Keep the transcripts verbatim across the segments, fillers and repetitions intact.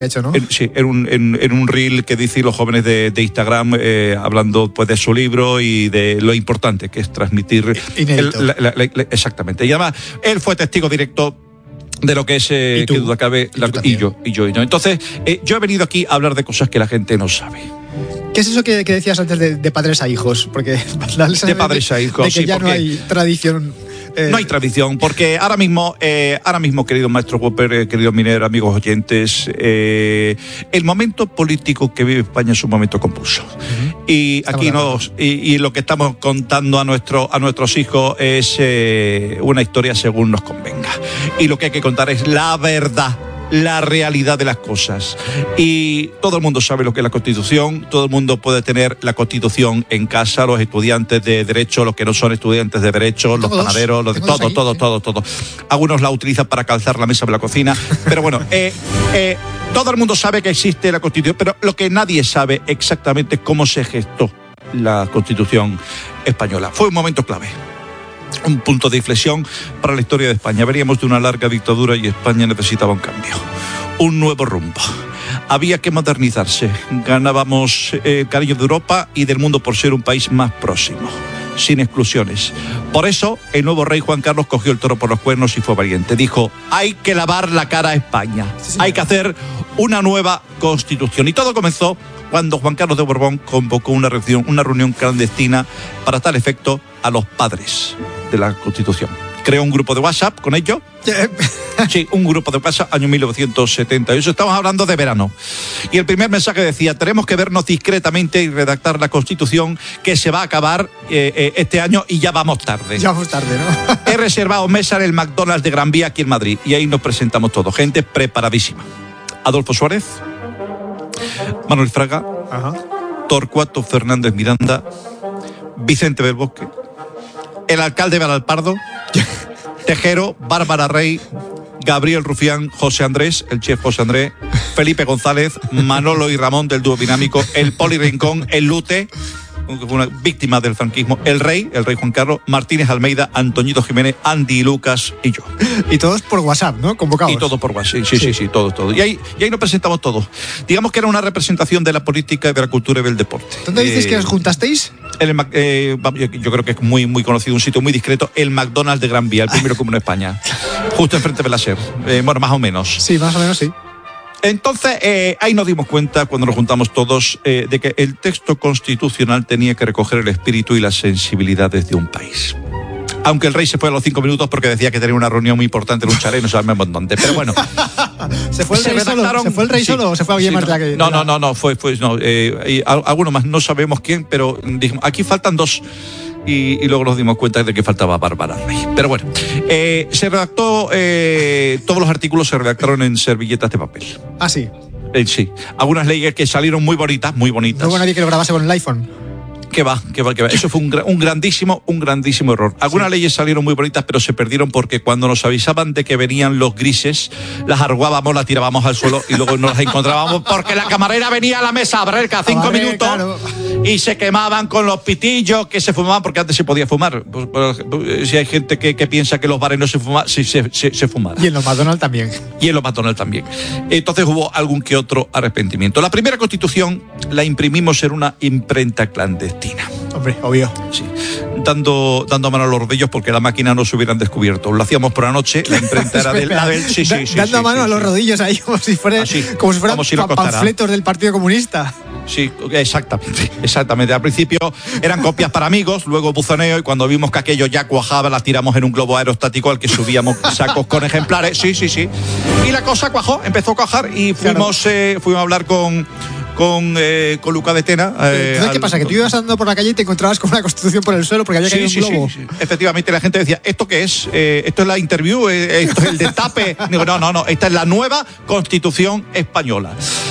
hecho, ¿no? En, sí, en un, en, en un reel que dice los jóvenes de, de Instagram, eh, hablando pues de su libro y de lo importante que es transmitir. Inédito. El, la, la, la, la, exactamente. Y además, él fue testigo directo de lo que es, eh, que duda cabe, ¿Y, la, y yo, y yo, y yo. Entonces, eh, yo he venido aquí a hablar de cosas que la gente no sabe. ¿Qué es eso que, que decías antes de, de padres a hijos? Porque de padres a hijos, de que sí, ya no hay tradición. Eh, no hay tradición, porque ahora mismo, eh, ahora mismo, querido maestro Whopper, eh, querido minero, amigos oyentes, eh, el momento político que vive España es un momento convulso. Uh-huh. Y estamos aquí nos, y, y lo que estamos contando a nuestro, a nuestros hijos es eh, una historia según nos convenga. Y lo que hay que contar es la verdad, la realidad de las cosas. Y todo el mundo sabe lo que es la Constitución, todo el mundo puede tener la Constitución en casa, los estudiantes de Derecho, los que no son estudiantes de Derecho, los todos, panaderos, los de todo, aquí, todo, ¿eh? todo, todo. Algunos la utilizan para calzar la mesa de la cocina, pero bueno, eh, eh, todo el mundo sabe que existe la Constitución, pero lo que nadie sabe exactamente es cómo se gestó la Constitución española. Fue un momento clave. Un punto de inflexión para la historia de España. Veníamos de una larga dictadura y España necesitaba un cambio, un nuevo rumbo. Había que modernizarse. Ganábamos eh, cariño de Europa y del mundo por ser un país más próximo, sin exclusiones. Por eso, el nuevo rey Juan Carlos cogió el toro por los cuernos y fue valiente. Dijo, hay que lavar la cara a España. Sí, hay que hacer una nueva constitución. Y todo comenzó cuando Juan Carlos de Borbón convocó una reunión, una reunión clandestina para tal efecto a los padres de la Constitución. Creó un grupo de WhatsApp con ellos. Sí, un grupo de WhatsApp, año mil novecientos setenta y ocho. Estamos hablando de verano. Y el primer mensaje decía, tenemos que vernos discretamente y redactar la Constitución que se va a acabar eh, eh, este año y ya vamos tarde. Ya vamos tarde, ¿no? He reservado mesa en el McDonald's de Gran Vía aquí en Madrid y ahí nos presentamos todos. Gente preparadísima. Adolfo Suárez, Manuel Fraga, ajá, Torcuato Fernández Miranda, Vicente del Bosque, el alcalde Belalpardo, Tejero, Bárbara Rey, Gabriel Rufián, José Andrés, el chef José Andrés, Felipe González, Manolo y Ramón del dúo dinámico, el Poli Rincón, el Lute, una víctima del franquismo, el rey, el rey Juan Carlos, Martínez Almeida, Antoñito Jiménez, Andy Lucas y yo. Y todos por WhatsApp, ¿no? Convocados. Y todos por WhatsApp, sí, sí, sí, sí, todos, todos. Y ahí, y ahí nos presentamos todos. Digamos que era una representación de la política y de la cultura y del deporte. ¿Dónde eh, dices que os juntasteis? El, eh, yo creo que es muy, muy conocido, un sitio muy discreto, el McDonald's de Gran Vía, el primero común en España. Justo enfrente de la SER. Eh, bueno, más o menos. Sí, más o menos, sí. Entonces, eh, ahí nos dimos cuenta, cuando nos juntamos todos, eh, de que el texto constitucional tenía que recoger el espíritu y las sensibilidades de un país. Aunque el rey se fue a los cinco minutos porque decía que tenía una reunión muy importante en un chalet, no sabemos dónde. Pero bueno. ¿Se fue el rey solo? ¿Se fue el rey sí, solo o se fue alguien sí, más no, de la que.? No, no, no, no, fue, fue no, eh, alguno más, no sabemos quién, pero dijimos, aquí faltan dos. Y, y luego nos dimos cuenta de que faltaba Bárbara Rey. Pero bueno, eh, se redactó, eh, todos los artículos se redactaron en servilletas de papel. Ah, sí. Eh, sí, algunas leyes que salieron muy bonitas, muy bonitas. No hubo nadie que lo grabase con el iPhone. Que va, que va, que va. Eso fue un, un grandísimo, un grandísimo error. Algunas sí. leyes salieron muy bonitas, pero se perdieron porque cuando nos avisaban de que venían los grises, las arrugábamos, las tirábamos al suelo y luego no las encontrábamos porque la camarera venía a la mesa a barrer cada cinco ver, minutos claro. y se quemaban con los pitillos que se fumaban porque antes se podía fumar. Pues, pues, si hay gente que, que piensa que los bares no se fuman, sí se, se, se fumaban. Y en los McDonald's también. Y en los McDonald's también. Entonces hubo algún que otro arrepentimiento. La primera Constitución la imprimimos en una imprenta clandestina. Hombre, obvio. Sí, dando, dando mano a los rodillos porque la máquina no se hubieran descubierto. Lo hacíamos por la noche, la imprenta era de la del... Sí, sí, sí. Dando sí, mano sí, a los sí. rodillos ahí como si, fuera, Así, como si fueran como si pa- panfletos del Partido Comunista. Sí, exactamente, exactamente. Al principio eran copias para amigos, luego buzoneo y cuando vimos que aquello ya cuajaba, las tiramos en un globo aerostático al que subíamos sacos con ejemplares. Sí, sí, sí. Y la cosa cuajó, empezó a cuajar y fuimos, claro. eh, fuimos a hablar con... Con, eh, con Luca de Tena. Eh, Entonces, ¿qué al... pasa? Que tú ibas andando por la calle y te encontrabas con una Constitución por el suelo porque había sí, caído sí, un globo. Sí, sí. Efectivamente, la gente decía, ¿esto qué es? Eh, ¿Esto es la interview? Eh, ¿Esto es el destape? Digo, no, no, no, esta es la nueva Constitución española.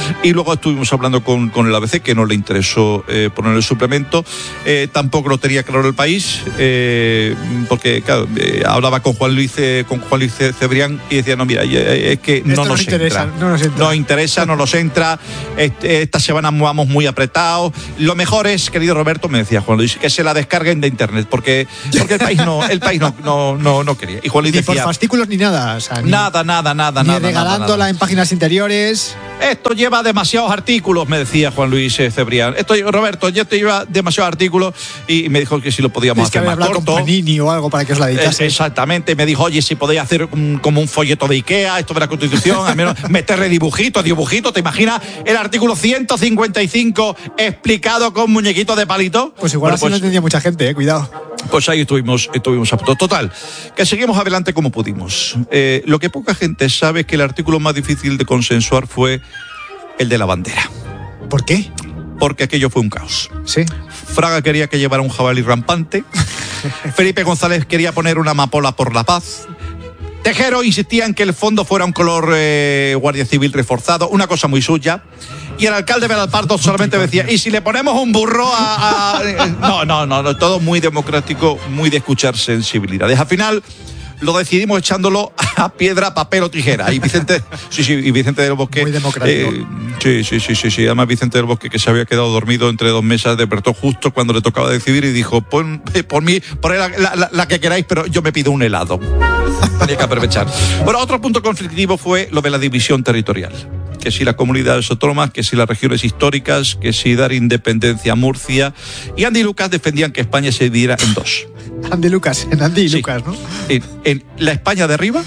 Y luego estuvimos hablando con, con el A B C, que no le interesó eh, poner el suplemento. Eh, tampoco lo tenía claro el país, eh, porque claro, eh, hablaba con Juan Luis eh, con Juan Luis Cebrián y decía, no, mira, es que no Esto nos, interesa, entra. no nos entra. No interesa, no nos entra. Este, esta semana vamos muy apretados. Lo mejor es, querido Roberto, me decía Juan Luis, que se la descarguen de internet, porque, porque el país no, el país no, no, no, no quería. Y Juan Luis ni decía, por fascículos ni nada. O sea, ni, nada, nada, nada, ni nada. regalándola nada, nada. en páginas interiores. Esto lleva demasiados artículos, me decía Juan Luis eh, Cebrián. Esto, Roberto, ya te lleva demasiados artículos, y me dijo que si lo podíamos es que hacer más hablar corto. con Panini o algo para que os la editase. Exactamente, me dijo, oye, si podéis hacer un, como un folleto de Ikea, esto de la Constitución, al menos meterle dibujitos, dibujitos, ¿te imaginas el artículo ciento cincuenta y cinco explicado con muñequitos de palito? Pues igual bueno, así pues, no entendía mucha gente, eh, cuidado. Pues ahí estuvimos, estuvimos a punto. Total, que seguimos adelante como pudimos. Eh, lo que poca gente sabe es que el artículo más difícil de consensuar fue el de la bandera. ¿Por qué? Porque aquello fue un caos. Sí. Fraga quería que llevara un jabalí rampante. Felipe González quería poner una amapola por la paz. Tejero insistía en que el fondo fuera un color eh, Guardia Civil reforzado, una cosa muy suya. Y el alcalde Belalpardo solamente decía, ¿y si le ponemos un burro a...? a... No, no, no, no, todo muy democrático, muy de escuchar sensibilidades. Al final lo decidimos echándolo a piedra, papel o tijera. Y Vicente, sí, sí, y Vicente del Bosque. Muy democrático. Eh, sí, sí, sí, sí, sí. Además, Vicente del Bosque, que se había quedado dormido entre dos mesas, despertó justo cuando le tocaba decidir y dijo, pon, eh, por mí, por la, la, la que queráis, pero yo me pido un helado. Tenía que aprovechar. Bueno, otro punto conflictivo fue lo de la división territorial. Que si las comunidades autónomas, que si las regiones históricas, que si dar independencia a Murcia. Y Andy y Lucas defendían que España se dividiera en dos. Andy Lucas, en Andy y Sí. Lucas, ¿no? En, en la España de arriba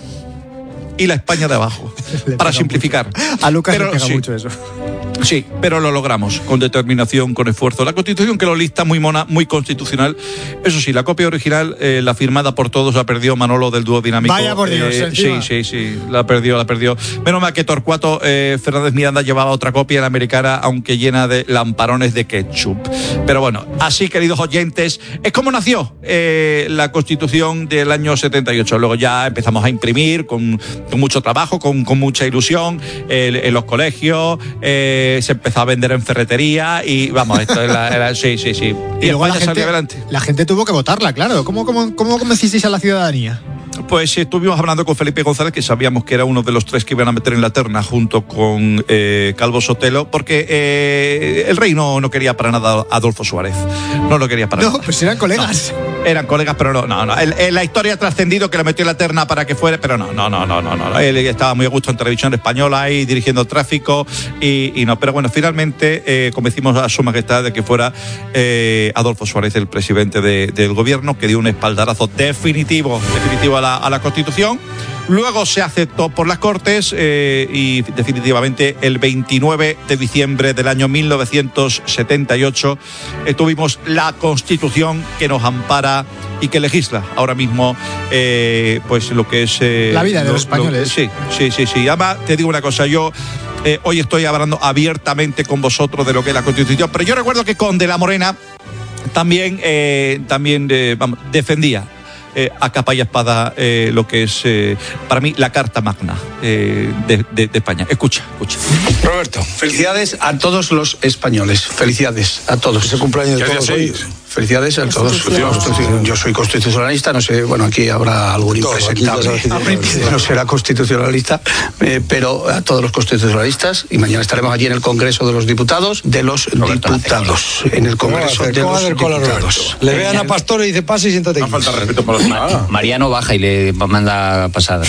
y la España de abajo, Le para pega simplificar. mucho. A Lucas Pero le pega sí. mucho eso. Sí, pero lo logramos, con determinación, con esfuerzo. La Constitución que lo lista muy mona, muy constitucional. Eso sí, la copia original, eh, la firmada por todos, la perdió Manolo del dúo dinámico. Vaya por Dios, Eh, sí, encima. sí, sí, la perdió, la perdió. Menos mal que Torcuato eh, Fernández Miranda llevaba otra copia, la americana, aunque llena de lamparones de ketchup. Pero bueno, así, queridos oyentes, es como nació eh, la Constitución del año setenta y ocho. Luego ya empezamos a imprimir con, con mucho trabajo, con, con mucha ilusión, eh, en los colegios, eh, se empezó a vender en ferretería y vamos, esto es la, la- sí, sí, sí. Y, Y luego la España salió gente, adelante. la gente tuvo que votarla, claro. ¿Cómo, cómo, cómo convencisteis a la ciudadanía? Pues estuvimos hablando con Felipe González, que sabíamos que era uno de los tres que iban a meter en la terna junto con eh, Calvo Sotelo, porque eh, el rey no, no quería para nada a Adolfo Suárez. No lo quería para No, nada. pues eran colegas. No, eran colegas, pero no, no, no. El- el- la historia ha trascendido que lo metió en la terna para que fuera, pero no, no, no, no, no, no. Él estaba muy a gusto en televisión española ahí dirigiendo el tráfico y, y no. Pero bueno, finalmente eh, convencimos a Su Majestad de que fuera eh, Adolfo Suárez el presidente de- del gobierno, que dio un espaldarazo definitivo, definitivo a la, a la Constitución. Luego se aceptó por las Cortes eh, y definitivamente el veintinueve de diciembre del año mil novecientos setenta y ocho eh, tuvimos la Constitución que nos ampara y que legisla ahora mismo eh, pues lo que es eh, La vida de lo- los españoles. lo- sí, sí, sí, sí. Además, te digo una cosa, yo eh, hoy estoy hablando abiertamente con vosotros de lo que es la Constitución, pero yo recuerdo que con De la Morena también, eh, también eh, vamos, defendía Eh, a capa y espada eh, lo que es eh, para mí la Carta Magna eh, de, de, de España. Escucha, escucha. Roberto, felicidades a todos los españoles. Felicidades a todos. Es el cumpleaños de ¿Qué día todos soy? hoy. Felicidades a todos. Yo, yo soy constitucionalista, no sé, bueno, aquí habrá algún Todos, aquí impresentable ya sabes que que no será constitucionalista, eh, pero a todos los constitucionalistas, y mañana estaremos allí en el Congreso de los Diputados, de los diputados, en el ¿Cómo va a Congreso hacer? de ¿Cómo va a los hacer cola, diputados. Roberto? Le vean a Pastor y dice, pase y siéntate aquí. respeto para los Ma- Mariano baja y le manda pasada.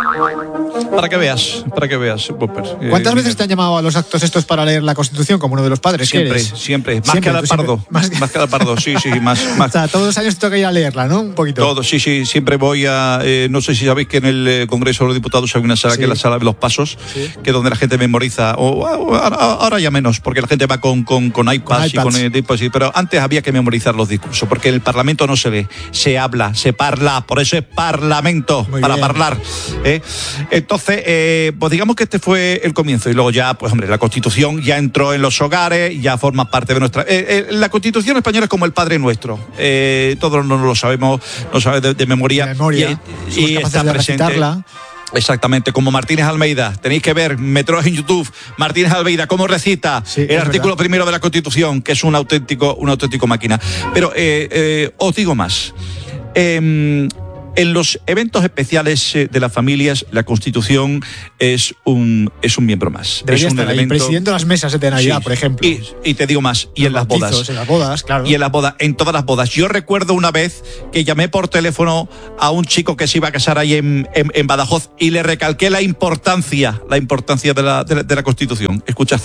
Para que veas, para que veas, Popper. Eh, ¿Cuántas mira, veces te han llamado a los actos estos para leer la Constitución como uno de los padres? que Siempre, eres? siempre. Más Siempre, que al tú siempre- pardo. más que- Más que al pardo, sí, sí, más. O más. sea, todos los años te toca ir a leerla, ¿no? Un poquito. Todo, sí, sí, siempre voy a... eh, no sé si sabéis que en el eh, Congreso de los Diputados hay una sala Sí. que es la sala de los pasos, Sí. que es donde la gente memoriza, o, o- ahora, ahora ya menos, porque la gente va con, con, con iPads y iPads. con eh, tipo, sí, pero antes había que memorizar los discursos, porque en el Parlamento no se ve, se habla, se parla, por eso es Parlamento, Muy para bien. hablar. ¿eh? Entonces, eh, pues digamos que este fue el comienzo, y luego ya, pues hombre, la Constitución ya entró en los hogares, ya forma parte de nuestra... eh, eh, la Constitución española es como el Padre Nuestro, eh, todos no lo sabemos, no sabemos de, de memoria. De memoria. Y, Somos y capaces está de presente. recitarla. Exactamente, como Martínez Almeida. Tenéis que ver, meteros en YouTube, Martínez Almeida, cómo recita Sí, el es artículo verdad. primero de la Constitución, que es un auténtico, un auténtico máquina. Pero eh, eh, os digo más. Eh, En los eventos especiales eh, de las familias, la Constitución es un, es un miembro más. Debería es un estar ahí, elemento- presidiendo las mesas de Navidad, Sí. por ejemplo. Y, y te digo más, y en las Bautizos, bodas. En las bodas, claro. Y en las bodas, en todas las bodas. Yo recuerdo una vez que llamé por teléfono a un chico que se iba a casar ahí en, en, en Badajoz y le recalqué la importancia, la importancia de la, de la, de la Constitución. Escuchad.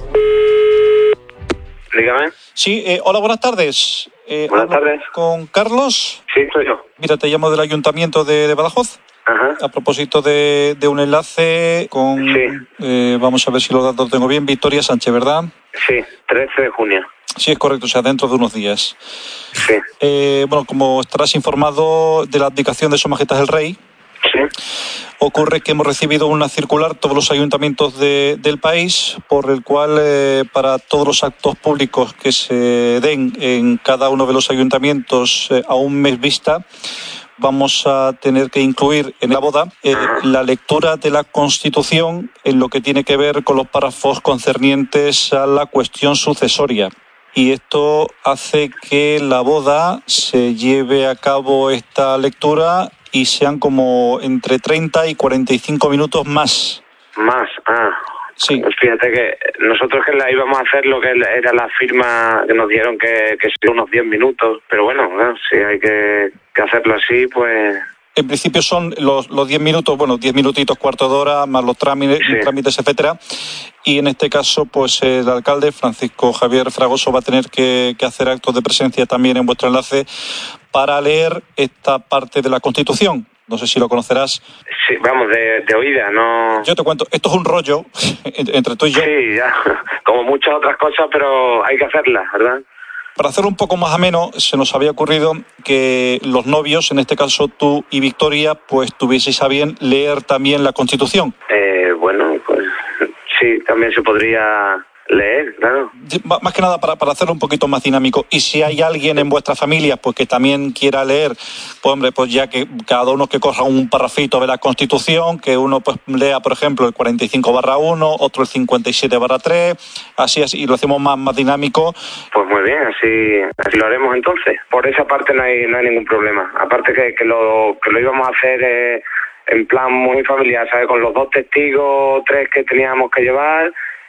Dígame. Sí, eh, hola, buenas tardes. Eh, Buenas hablo tardes. ¿Con Carlos? Sí, soy yo. Mira, te llamo del Ayuntamiento de, de Badajoz. Ajá. A propósito de, de un enlace con, Sí. eh, vamos a ver si los datos tengo bien, Victoria Sánchez, ¿verdad? Sí, trece de junio. Sí, es correcto, o sea, dentro de unos días. Sí. Eh, bueno, como estarás informado de la abdicación de Su Majestad el Rey, Sí. ocurre que hemos recibido una circular, todos los ayuntamientos de- del país, por el cual eh, para todos los actos públicos que se den en cada uno de los ayuntamientos eh, a un mes vista, vamos a tener que incluir en la boda eh, la lectura de la Constitución en lo que tiene que ver con los párrafos concernientes a la cuestión sucesoria. Y esto hace que la boda se lleve a cabo esta lectura y sean como entre treinta y cuarenta y cinco minutos más. Más. Ah. Sí. Fíjate que nosotros que la íbamos a hacer lo que era la firma que nos dieron que, que sería unos diez minutos. Pero bueno, ¿no? Si hay que, que hacerlo así, pues... En principio son los, los diez minutos, bueno, diez minutitos, cuarto de hora, más los trámites, Sí. trámites, etcétera. Y en este caso, pues el alcalde, Francisco Javier Fragoso, va a tener que, que hacer actos de presencia también en vuestro enlace para leer esta parte de la Constitución. No sé si lo conocerás. Sí, vamos, de, de oída, no... Yo te cuento, esto es un rollo entre tú y yo. Sí, ya. Como muchas otras cosas, pero hay que hacerlas, ¿verdad? Para hacerlo un poco más ameno, se nos había ocurrido que los novios, en este caso tú y Victoria, pues tuvieseis a bien leer también la Constitución. Eh, bueno, pues sí, también se podría leer, claro. M- Más que nada para, para hacerlo un poquito más dinámico. Y si hay alguien en vuestra familia pues que también quiera leer, pues hombre, pues ya que cada uno que coja un parrafito de la Constitución, que uno pues lea, por ejemplo, el cuarenta y cinco barra uno, otro el cincuenta y siete barra tres, así, así, y lo hacemos más, más dinámico. Pues muy bien, así, así lo haremos entonces. Por esa parte no hay, no hay ningún problema. Aparte que, que, lo, que lo íbamos a hacer eh, en plan muy familiar, ¿sabes? Con los dos testigos, tres que teníamos que llevar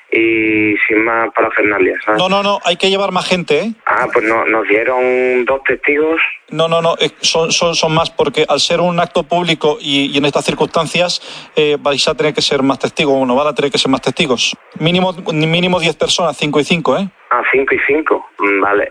y sin más parafernalia, ¿sabes? No, no, no, hay que llevar más gente, ¿eh? Ah, pues no, nos dieron dos testigos. No, no, no, eh, son, son, son más porque al ser un acto público y, y en estas circunstancias eh, vais a tener que ser más testigos, uno van a tener que ser más testigos. Mínimo mínimo diez personas, cinco y cinco, ¿eh? Ah, cinco y cinco, mm, vale.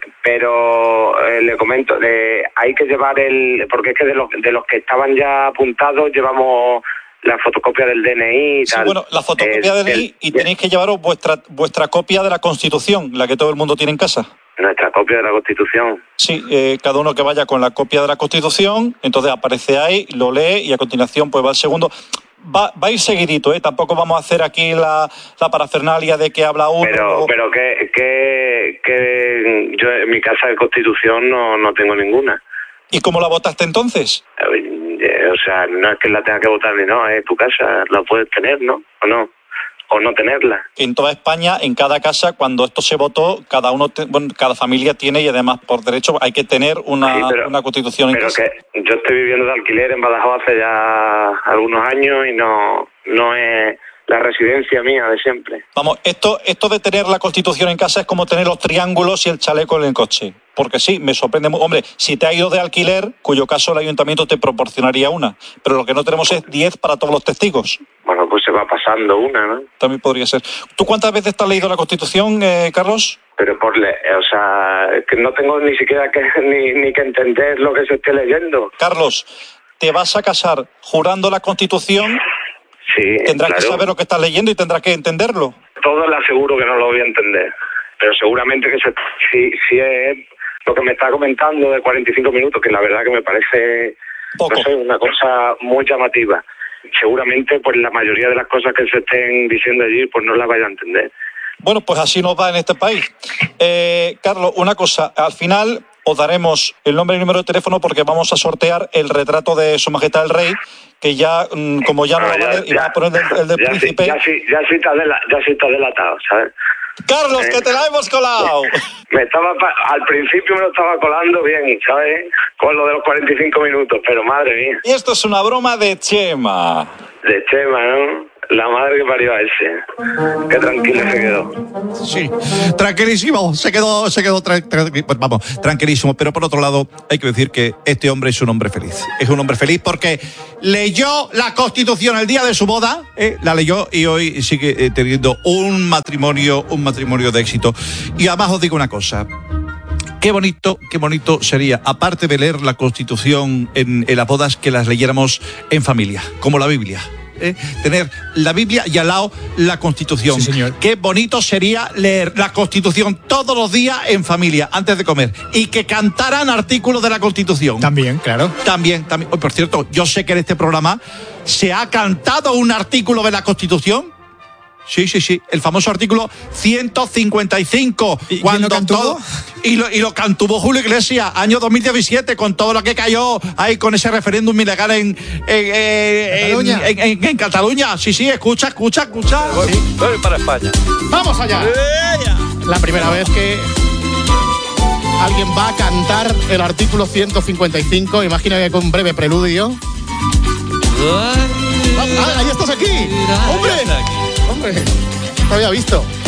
Pero eh, le comento, de, hay que llevar el... Porque es que de los, de los que estaban ya apuntados llevamos la fotocopia del D N I y Sí, tal. bueno, la fotocopia Eh, del D N I y tenéis que llevaros vuestra, vuestra copia de la Constitución, la que todo el mundo tiene en casa. Nuestra copia de la Constitución. Sí, eh, cada uno que vaya con la copia de la Constitución, entonces aparece ahí, lo lee y a continuación pues va al segundo. Va, va a ir seguidito, ¿eh? Tampoco vamos a hacer aquí la, la parafernalia de que habla uno. Pero, pero que, que, que yo en mi casa de Constitución no, no tengo ninguna. ¿Y cómo la votaste entonces? Eh, O sea, no es que la tenga que votar ni no, es tu casa, la puedes tener, ¿no? O no, o no tenerla. En toda España, en cada casa, cuando esto se votó, cada uno, te- bueno, cada familia tiene y además por derecho hay que tener una, Sí, pero- una Constitución en Pero casa. que yo estoy viviendo de alquiler en Badajoz hace ya algunos años y no, no es la residencia mía de siempre. Vamos, esto, esto de tener la Constitución en casa es como tener los triángulos y el chaleco en el coche. Porque sí, me sorprende. mu- Hombre, si te ha ido de alquiler, cuyo caso el ayuntamiento te proporcionaría una. Pero lo que no tenemos es diez para todos los testigos. Bueno, pues se va pasando una, ¿no? También podría ser. ¿Tú cuántas veces te has leído la Constitución, eh, Carlos? Pero por le, o sea, es que no tengo ni siquiera que ni, ni que entender lo que se esté leyendo. Carlos, te vas a casar jurando la Constitución, Sí, tendrás claro. que saber lo que estás leyendo y tendrás que entenderlo. Todo le aseguro que no lo voy a entender. Pero seguramente que se, si, si es lo que me está comentando de cuarenta y cinco minutos, que la verdad que me parece Poco. no sé, una cosa muy llamativa. Seguramente pues la mayoría de las cosas que se estén diciendo allí pues no las vaya a entender. Bueno, pues así nos va en este país. Eh, Carlos, una cosa, al final os daremos el nombre y número de teléfono porque vamos a sortear el retrato de Su Majestad el Rey, que ya, mm, como ya no va a valer, y va a poner el, el del ya príncipe. Sí, ya sí, ya sí estás dela, ya sí estás delatado, ¿sabes? Carlos, ¿Eh? que te la hemos colado. Me estaba al principio me lo estaba colando bien, ¿sabes? Con lo de los cuarenta y cinco minutos, pero madre mía. Y esto es una broma de Chema. De Chema, ¿no? La madre que parió a ese. Qué tranquilo se quedó. Sí, tranquilísimo. Se quedó, se quedó tra tra vamos, tranquilísimo. Pero por otro lado, hay que decir que este hombre es un hombre feliz. Es un hombre feliz porque leyó la Constitución el día de su boda, ¿eh? La leyó y hoy sigue eh, teniendo un matrimonio, un matrimonio de éxito. Y además os digo una cosa. Qué bonito, qué bonito sería, aparte de leer la Constitución en, en las bodas, que las leyéramos en familia, como la Biblia. ¿Eh? Tener la Biblia y al lado la Constitución. Sí, señor. Qué bonito sería leer la Constitución todos los días en familia, antes de comer. Y que cantaran artículos de la Constitución. También, claro. También, también. Oh, por cierto, yo sé que en este programa se ha cantado un artículo de la Constitución. Sí, sí, sí. El famoso artículo ciento cincuenta y cinco. ¿Y cuando quién lo cantubó? todo y lo, y lo cantubó Julio Iglesias, año dos mil diecisiete, con todo lo que cayó ahí con ese referéndum ilegal en, en, en, Cataluña. en, en, en Cataluña. Sí, sí, escucha, escucha, escucha. Voy, Sí. voy para España. ¡Vamos allá! La primera vez que alguien va a cantar el artículo ciento cincuenta y cinco, imagina que con un breve preludio. ¡Ah, ahí estás aquí! ¡Hombre! ¡Hombre! No había visto.